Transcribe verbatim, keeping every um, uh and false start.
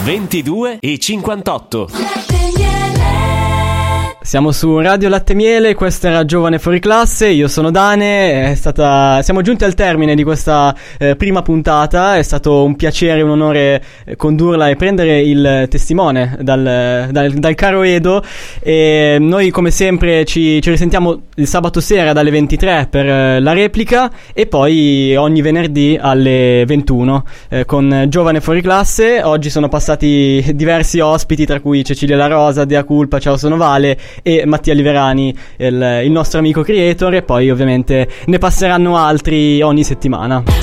ventidue e cinquantotto. Siamo su Radio Latte Miele, questo era Giovane Fuori Classe, io sono Dane, è stata... siamo giunti al termine di questa eh, prima puntata, è stato un piacere, un onore eh, condurla e prendere il testimone dal, dal, dal caro Edo, e noi come sempre ci, ci risentiamo il sabato sera dalle ventitré per eh, la replica e poi ogni venerdì alle ventuno eh, con Giovane Fuori Classe. Oggi sono passati diversi ospiti, tra cui Cecilia La Rosa, Dea Culpa, Ciao sono Vale e Mattia Liverani, il, il nostro amico creator, e poi ovviamente ne passeranno altri ogni settimana.